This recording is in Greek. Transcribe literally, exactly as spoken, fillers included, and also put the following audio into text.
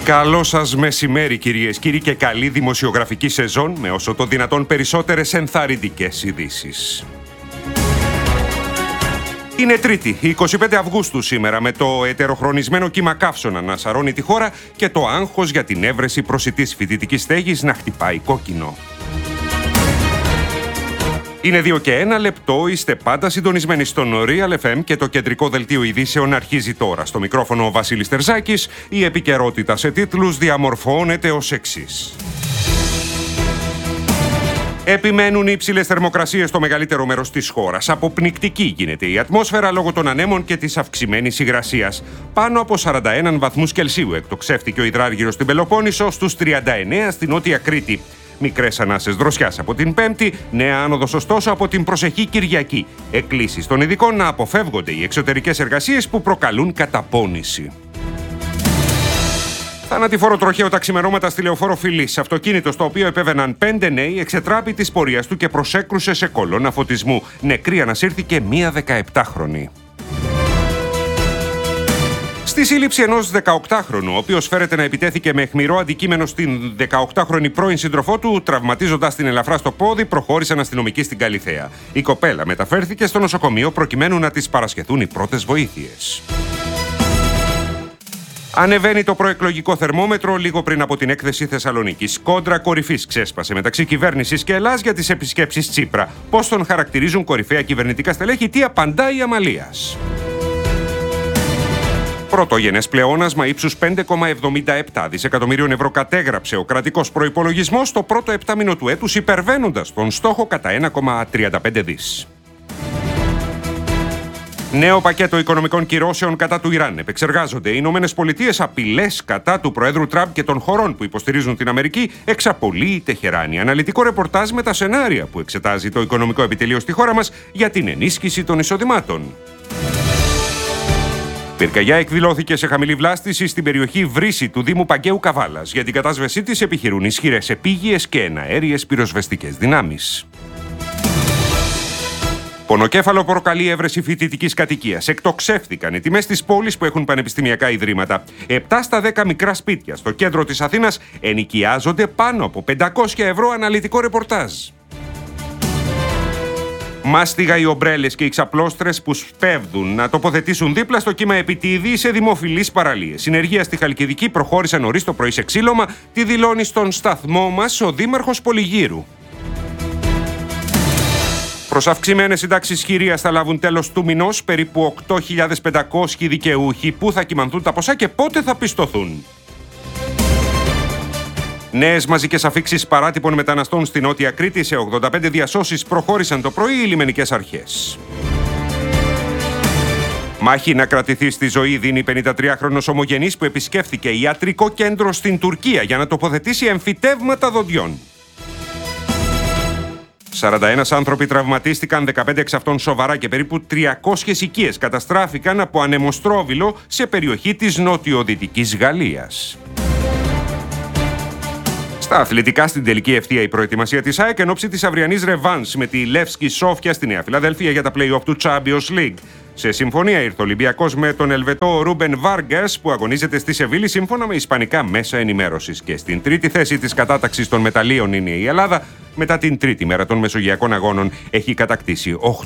Καλό σας μεσημέρι, κυρίες, κύριοι, και καλή δημοσιογραφική σεζόν με όσο το δυνατόν περισσότερες ενθαρρυντικές ειδήσεις. Είναι Τρίτη, είκοσι πέντε Αυγούστου σήμερα, με το ετεροχρονισμένο κύμα καύσωνα να σαρώνει τη χώρα και το άγχος για την έβρεση προσιτής φοιτητικής στέγης να χτυπάει κόκκινο. Είναι δύο και ένα λεπτό, είστε πάντα συντονισμένοι στον Real εφ εμ και το κεντρικό δελτίο ειδήσεων αρχίζει τώρα. Στο μικρόφωνο ο Βασίλης Τερζάκης, η επικαιρότητα σε τίτλους διαμορφώνεται ως εξής. Επιμένουν οι υψηλές θερμοκρασίες στο μεγαλύτερο μέρος της χώρας. Αποπνικτική γίνεται η ατμόσφαιρα λόγω των ανέμων και της αυξημένης υγρασίας. Πάνω από σαράντα ένα βαθμούς Κελσίου εκτοξεύτηκε ο υδράργυρος στην Πελοπόννησο, στους τριάντα εννέα στην Νότια Κρήτη. Μικρές ανάσες δροσιάς από την Πέμπτη, νέα άνοδος ωστόσο από την προσεχή Κυριακή. Εκκλήσεις των ειδικών να αποφεύγονται οι εξωτερικές εργασίες που προκαλούν καταπώνηση. Θανατηφόρο τροχαίο τα ξημερώματα στη Λεωφόρο Φιλής. Αυτοκίνητο στο οποίο επέβαιναν πέντε νέοι εξετράπη της πορείας του και προσέκρουσε σε κολόνα φωτισμού. Νεκρή ανασύρθηκε μία δεκαεπτάχρονη. Στη σύλληψη ενός δεκαοκτάχρονου, ο οποίος φέρεται να επιτέθηκε με αιχμηρό αντικείμενο στην δεκαοκτάχρονη πρώην σύντροφό του, τραυματίζοντας την ελαφρά στο πόδι, προχώρησαν αστυνομικοί στην Καλιθέα. Η κοπέλα μεταφέρθηκε στο νοσοκομείο προκειμένου να της παρασχεθούν οι πρώτες βοήθειες. Ανεβαίνει το προεκλογικό θερμόμετρο λίγο πριν από την έκθεση Θεσσαλονίκης. Κόντρα κορυφής ξέσπασε μεταξύ κυβέρνησης και Ελλάς για τις επισκέψεις Τσίπρα. Πώς τον χαρακτηρίζουν κορυφαία κυβερνητικά στελέχη, τι απαντάει η Αμαλίας. Πρωτογενές πλεόνασμα ύψους πέντε κόμμα εβδομήντα επτά δισεκατομμυρίων ευρώ κατέγραψε ο κρατικός προϋπολογισμός το πρώτο επτάμηνο του έτους, υπερβαίνοντας τον στόχο κατά ένα κόμμα τριάντα πέντε δις. Νέο πακέτο οικονομικών κυρώσεων κατά του Ιράν. Επεξεργάζονται οι Ηνωμένες Πολιτείες απειλές κατά του Προέδρου Τραμπ και των χωρών που υποστηρίζουν την Αμερική. Εξαπολύει η Τεχεράνη. Αναλυτικό ρεπορτάζ με τα σενάρια που εξετάζει το οικονομικό επιτελείο στη χώρα μας για την ενίσχυση των εισοδημάτων. Πυρκαγιά εκδηλώθηκε σε χαμηλή βλάστηση στην περιοχή Βρύση του Δήμου Παγκαίου Καβάλας. Για την κατάσβεσή της επιχειρούν ισχυρές επίγειες και εναέριες πυροσβεστικές δυνάμεις. Πονοκέφαλο προκαλεί έβρεση φοιτητικής κατοικίας. Εκτοξεύτηκαν οι τιμές της πόλης που έχουν πανεπιστημιακά ιδρύματα. Επτά στα δέκα μικρά σπίτια στο κέντρο της Αθήνας ενοικιάζονται πάνω από πεντακόσια ευρώ, αναλυτικό ρεπορτάζ. Μάστιγα οι ομπρέλες και οι ξαπλώστρες που σπέβδουν να τοποθετήσουν δίπλα στο κύμα επιτίδη σε δημοφιλείς παραλίες. Συνεργεία στη Χαλκιδική προχώρησαν νωρίς το πρωί σε ξύλωμα, τη δηλώνει στον σταθμό μας ο Δήμαρχος Πολυγύρου. Προς αυξημένες συντάξεις χειρίας θα λάβουν τέλος του μηνός περίπου οκτώ χιλιάδες πεντακόσιοι δικαιούχοι. Πού θα κυμανθούν τα ποσά και πότε θα πιστωθούν. Νέες μαζικές αφίξεις παράτυπων μεταναστών στη Νότια Κρήτη. Σε ογδόντα πέντε διασώσεις προχώρησαν το πρωί οι λιμενικές αρχές. Μάχη να κρατηθεί στη ζωή δίνει πενηντατριάχρονος ομογενής που επισκέφθηκε ιατρικό κέντρο στην Τουρκία για να τοποθετήσει εμφυτεύματα δοντιών. σαράντα ένα άνθρωποι τραυματίστηκαν, δεκαπέντε εξ αυτών σοβαρά, και περίπου τριακόσιες οικίες καταστράφηκαν από ανεμοστρόβιλο σε περιοχή της νοτιοδυτικής Γαλλίας. Στα αθλητικά, στην τελική ευθεία η προετοιμασία της ΑΕΚ εν ώψη της αυριανής ρεβάνς με τη Λεύσκη Σόφια στη Νέα Φιλαδέλφια για τα play-off του Champions League. Σε συμφωνία ήρθε ο Ολυμπιακός με τον Ελβετό Ρούμπεν Βάργκας που αγωνίζεται στη Σεβίλη σύμφωνα με ισπανικά μέσα ενημέρωσης. Και στην τρίτη θέση της κατάταξης των μεταλλίων είναι η Ελλάδα. Μετά την τρίτη μέρα των Μεσογειακών Αγώνων έχει κατακτήσει